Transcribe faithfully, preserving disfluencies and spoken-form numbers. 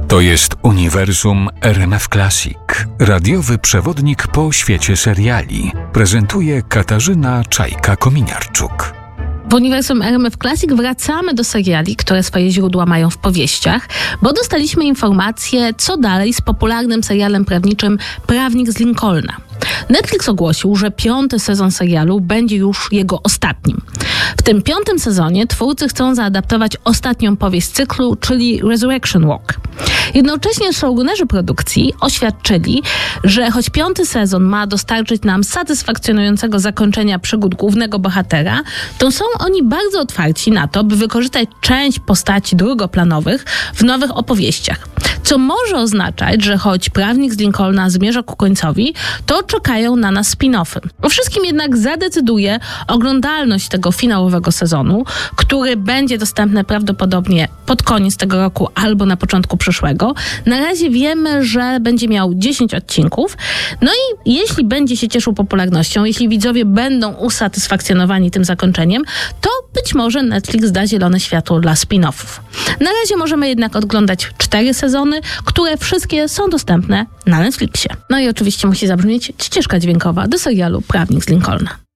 To jest uniwersum R M F Classic. Radiowy przewodnik po świecie seriali. Prezentuje Katarzyna Czajka-Kominiarczuk. W uniwersum R M F Classic wracamy do seriali, które swoje źródła mają w powieściach, bo dostaliśmy informację, co dalej z popularnym serialem prawniczym Prawnik z Lincolna. Netflix ogłosił, że piąty sezon serialu będzie już jego ostatnim. W tym piątym sezonie twórcy chcą zaadaptować ostatnią powieść cyklu, czyli Resurrection Walk. Jednocześnie showrunnerzy produkcji oświadczyli, że choć piąty sezon ma dostarczyć nam satysfakcjonującego zakończenia przygód głównego bohatera, to są oni bardzo otwarci na to, by wykorzystać część postaci drugoplanowych w nowych opowieściach. Co może oznaczać, że choć Prawnik z Lincolna zmierza ku końcowi, to czekają na nas spin-offy. O wszystkim jednak zadecyduje oglądalność tego finałowego sezonu, który będzie dostępny prawdopodobnie pod koniec tego roku albo na początku przyszłego. Na razie wiemy, że będzie miał dziesięć odcinków. No i jeśli będzie się cieszył popularnością, jeśli widzowie będą usatysfakcjonowani tym zakończeniem, to być może Netflix da zielone światło dla spin-offów. Na razie możemy jednak oglądać cztery sezony, które wszystkie są dostępne na Netflixie. No i oczywiście musi zabrzmieć ścieżka dźwiękowa do serialu Prawnik z Lincolna.